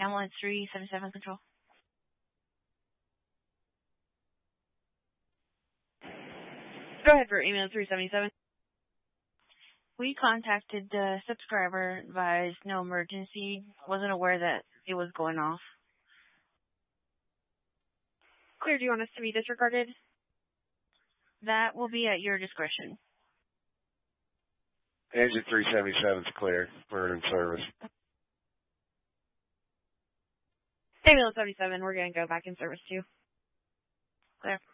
Ambulance 377 control. Go ahead for ambulance 377. We contacted the subscriber, advised no emergency, wasn't aware that it was going off. Clear, do you want us to be disregarded? That will be at your discretion. Engine 377 is clear. We're in service. Ambulance 77, we're going to go back in service too. Clear.